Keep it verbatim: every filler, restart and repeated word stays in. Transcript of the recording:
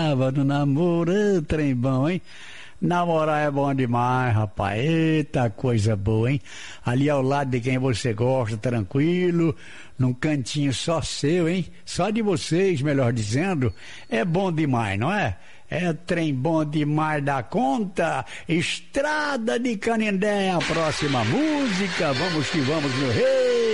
tava no namoro, ô, trem bom, hein? Namorar é bom demais, rapaz. Eita, coisa boa, hein? Ali ao lado de quem você gosta, tranquilo, num cantinho só seu, hein? Só de vocês, melhor dizendo. É bom demais, não é? É trem bom demais da conta. Estrada de Canindé, a próxima música. Vamos que vamos, meu rei.